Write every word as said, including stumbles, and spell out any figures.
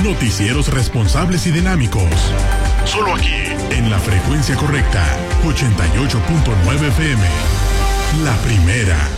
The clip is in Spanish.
Noticieros responsables y dinámicos. Solo aquí, en la frecuencia correcta, ochenta y ocho punto nueve F M. La primera.